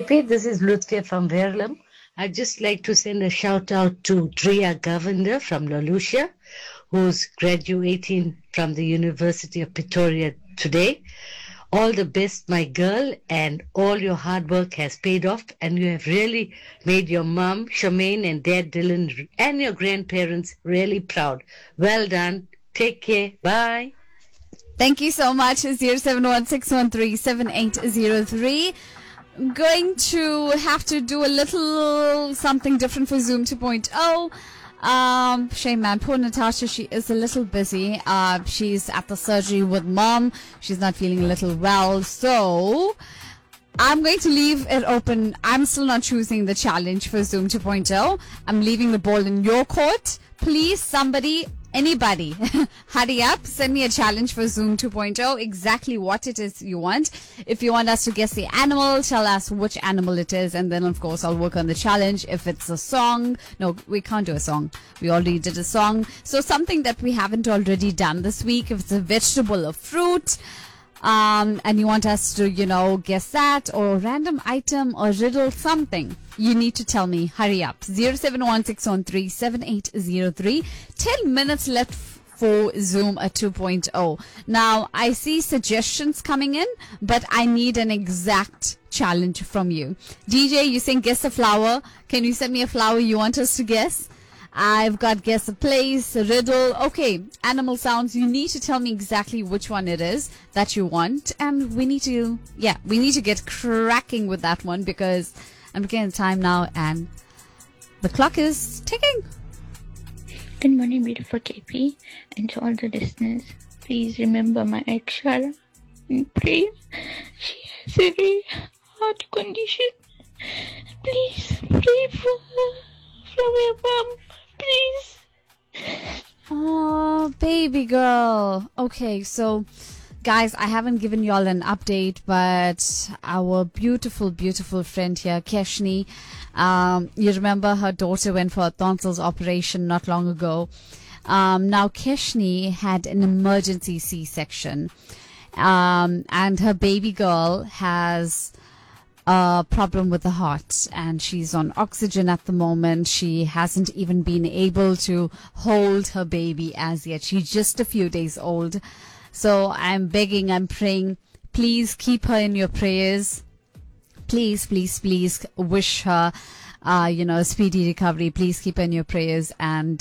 This is Lutfia from Verulam. I'd just like to send a shout out to Dria Govender from Lalucia, who's graduating from the University of Pretoria today. All the best, my girl, and all your hard work has paid off, and you have really made your mom, Charmaine, and dad, Dylan, and your grandparents really proud. Well done. Take care. Bye. Thank you so much. 0716137803. Going to have to do a little something different for Zoom 2.0. Shame, man. Poor Natasha, she is a little busy. She's at the surgery with mom. She's not feeling a little well. So I'm going to leave it open. I'm still not choosing the challenge for Zoom 2.0. I'm leaving the ball in your court. Please, somebody, anybody, hurry up. Send me a challenge for Zoom 2.0. Exactly what it is you want. If you want us to guess the animal, tell us which animal it is. And then, of course, I'll work on the challenge. If it's a song, no, we can't do a song. We already did a song. So something that we haven't already done this week. If it's a vegetable or fruit, and you want us to, guess that, or a random item or riddle something, you need to tell me. Hurry up. 0716137803. 10 minutes left for Zoom 2.0. Now, I see suggestions coming in, but I need an exact challenge from you. DJ, you saying guess a flower. Can you send me a flower you want us to guess? I've got guess a place, a riddle. Okay, animal sounds. You need to tell me exactly which one it is that you want. And we need to get cracking with that one because I'm looking at the time now and the clock is ticking. Good morning, beautiful KP. And to all the listeners, please remember my ex Shara. Please, she has a very heart condition. Please pray for her from your mom. Please. Oh, baby girl. Okay, so guys, I haven't given y'all an update, but our beautiful, beautiful friend here, Keshni, you remember her daughter went for a tonsils operation not long ago. Now Keshni had an emergency C-section, and her baby girl has a problem with the heart, and she's on oxygen at the moment. She hasn't even been able to hold her baby as yet. She's just a few days old. So I'm begging, I'm praying, please keep her in your prayers. Please, please, please wish her, a speedy recovery. Please keep her in your prayers. And